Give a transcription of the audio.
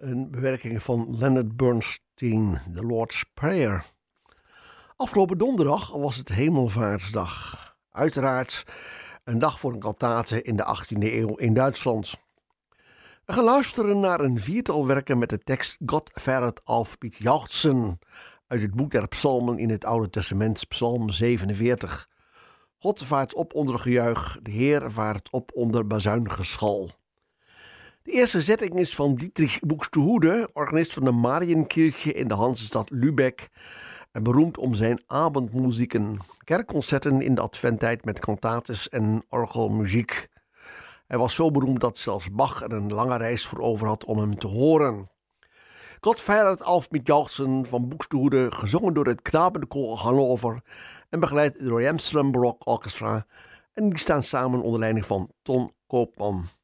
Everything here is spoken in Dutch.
Een bewerking van Leonard Bernstein, The Lord's Prayer. Afgelopen donderdag was het Hemelvaartsdag. Uiteraard een dag voor een kantate in de 18e eeuw in Duitsland. We gaan luisteren naar een viertal werken met de tekst God vaart auf mit Jauchzen uit het boek der psalmen in het Oude Testament, psalm 47. God vaart op onder gejuich, de Heer vaart op onder bazuingeschal. De eerste zetting is van Dietrich Buxtehude, organist van de Marienkirche in de Hansestad Lübeck en beroemd om zijn avondmuzieken, kerkconcerten in de adventtijd met cantates en orgelmuziek. Hij was zo beroemd dat zelfs Bach er een lange reis voor over had om hem te horen. God vaart auf mit Jauchzen van Buxtehude, gezongen door het Knabenkoor Hannover en begeleid door het Amsterdam Baroque Orchestra. En die staan samen onder leiding van Ton Koopman.